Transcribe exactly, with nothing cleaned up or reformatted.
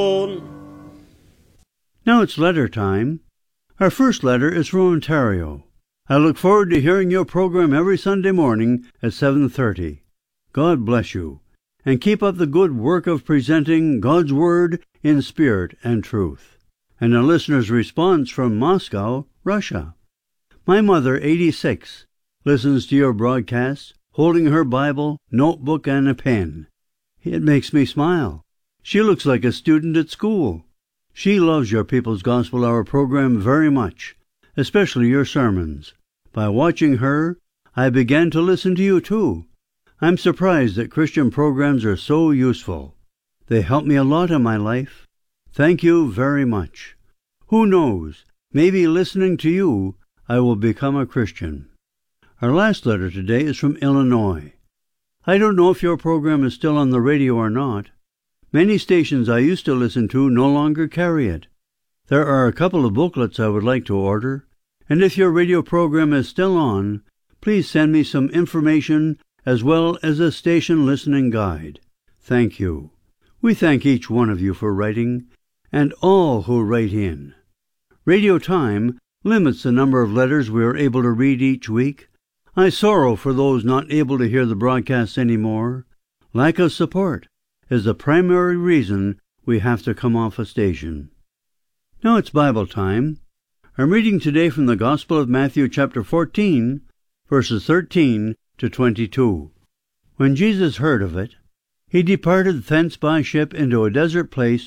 Now it's letter time. Our first letter is from Ontario. I look forward to hearing your program every Sunday morning at seven thirty. God bless you, and keep up the good work of presenting God's Word in spirit and truth. And a listener's response from Moscow, Russia. My mother, eighty-six, listens to your broadcasts, holding her Bible, notebook, and a pen. It makes me smile. She looks like a student at school. She loves your People's Gospel Hour program very much, especially your sermons. By watching her, I began to listen to you too. I'm surprised that Christian programs are so useful. They help me a lot in my life. Thank you very much. Who knows, maybe listening to you, I will become a Christian. Our last letter today is from Illinois. I don't know if your program is still on the radio or not. Many stations I used to listen to no longer carry it. There are a couple of booklets I would like to order, and if your radio program is still on, please send me some information as well as a station listening guide. Thank you. We thank each one of you for writing, and all who write in. Radio time limits the number of letters we are able to read each week. I sorrow for those not able to hear the broadcasts anymore. Lack of support is the primary reason we have to come off a station. Now it's Bible time. I'm reading today from the Gospel of Matthew chapter fourteen, verses thirteen to twenty-two. When Jesus heard of it, he departed thence by ship into a desert place